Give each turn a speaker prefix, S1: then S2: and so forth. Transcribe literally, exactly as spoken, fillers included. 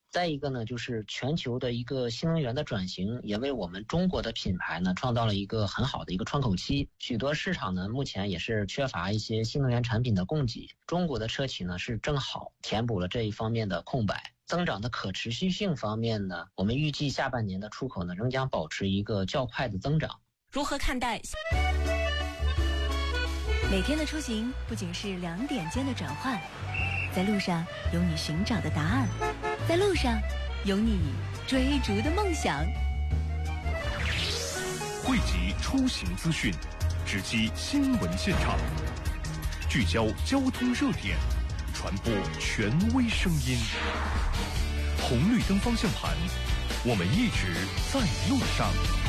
S1: 再一个呢，就是全球的一个新能源的转型，也为我们中国的品牌呢创造了一个很好的一个窗口期。许多市场呢目前也是缺乏一些新能源产品的供给，中国的车企呢是正好填补了这一方面的空白。增长的可持续性方面呢，我们预计下半年的出口呢仍将保持一个较快的增长。
S2: 如何看待？每天的出行不仅是两点间的转换，在路上有你寻找的答案，在路上有你追逐的梦想。
S3: 汇集出行资讯，直击新闻现场，聚焦交通热点，传播权威声音。红绿灯方向盘，我们一直在路上。